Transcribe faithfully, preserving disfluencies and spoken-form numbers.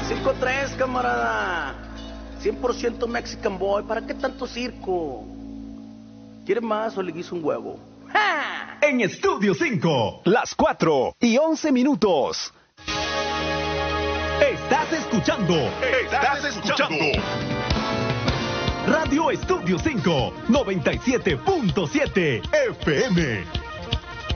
cinco tres, camarada. cien por ciento Mexican Boy. ¿Para qué tanto circo? ¿Quieres más o le guiso un huevo? ¡Ja! En Estudio cinco, las cuatro y once minutos. Estás escuchando. Estás escuchando. Radio Estudio cinco, noventa y siete punto siete F M.